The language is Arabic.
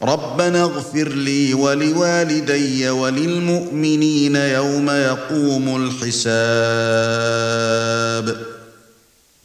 رَبَّنَا اغْفِرْ لِي وَلِوَالِدَيَّ وَلِلْمُؤْمِنِينَ يَوْمَ يَقُومُ الْحِسَابُ